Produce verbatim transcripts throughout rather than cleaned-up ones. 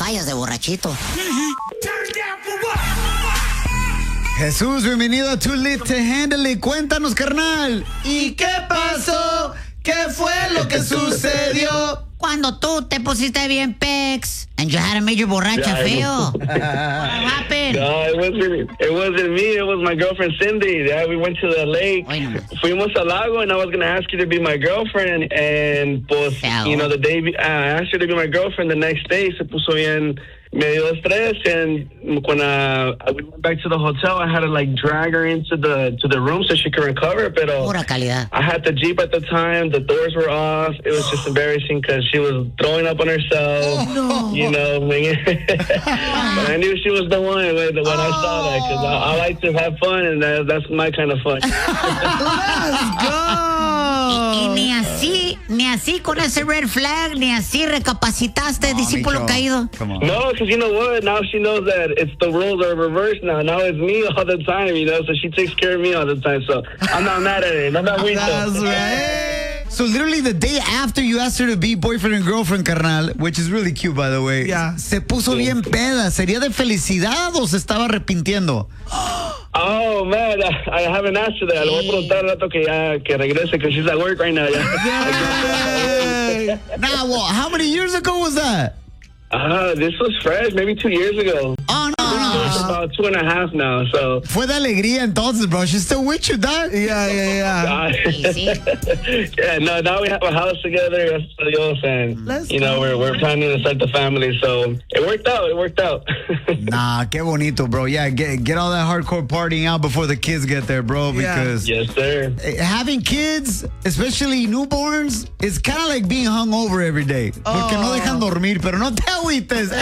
vayas de borrachito. Jesús, bienvenido a Too Lit to Handle It. Cuéntanos, carnal. ¿Y qué pasó? ¿Qué fue lo que sucedió? Cuando tú te pusiste bien pex and you had a major borracha Yeah, feo. What happened? No, it wasn't. It wasn't me. It was my girlfriend Cindy. Yeah, we went to the lake. Bueno. Fuimos al lago, and I was gonna ask you to be my girlfriend. And pues, Feo. you know, the day be- I asked her to be my girlfriend. The next day, se puso bien medio estrés. And when uh, I went back to the hotel, I had to like drag her into the to the room so she could recover. Pero Pura calidad. I had the Jeep at the time. The doors were off. It was just embarrassing because she was throwing up on herself. Oh, no. You know, but I knew she was the one when, when I saw that because I, I like to have fun, and that, that's my kind of fun. Let's go. Y, y ni así, ni así con ese red flag, ni así recapacitaste, No, discípulo Micho. caído. Come on. No, because you know what? Now she knows that it's the roles are reversed now. Now it's me all the time, you know, so she takes care of me all the time. So I'm not mad at it. I'm not weak. That's right. So literally the day after you asked her to be boyfriend and girlfriend, carnal, which is really cute, by the way. Yeah. Se puso bien peda. ¿Sería de felicidad o se estaba arrepintiendo? Oh, man, I, I haven't asked her that. Le voy a preguntar al rato que ya que regrese because she's at work right now. Yeah. Nah, well, how many years ago was that? Uh, this was fresh, maybe two years ago. Oh, no, It's no. about two and a half now, so. Fue de alegría entonces, bro. She's still with you, dog. Yeah, yeah, yeah. Uh, Sí, sí. yeah, no, now we have a house together, gracias a Dios, and, Let's you know, go. we're, we're planning to start the family, so it worked out, it worked out. Nah, qué bonito, bro. Yeah, get, get all that hardcore partying out before the kids get there, bro, Yeah. because Yes, sir. having kids, especially newborns, is kind of like being hungover every day. Porque no dejan dormir, pero no te agüites.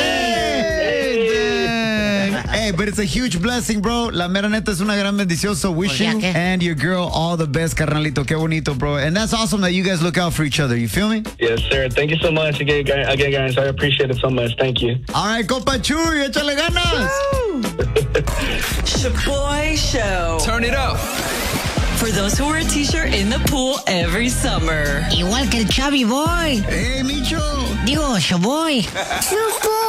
Hey, dang. Hey, but it's a huge blessing, bro. La mera neta es una gran bendición. So wish ya you que. and your girl all the best, carnalito. Qué bonito, bro. And that's awesome that you guys look out for each other. You feel me? Yes, sir. Thank you so much again, guys. Again, guys. I appreciate it so much. Thank you. All right, compa Chuy, échale ganas. Shaboy Show. Turn it up. For those who wear a t-shirt in the pool every summer. Igual que el Chavi Boy. Hey, Micho. Digo, Shaboy. Shaboy.